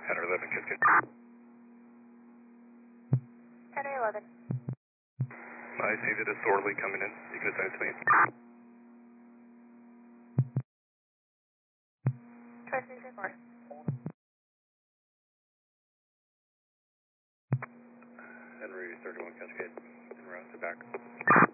Henry 11, Cascade. Henry 11. I see the disorderly coming in. You can assign it to me. Try 334. Henry 31, Cascade. En route to back.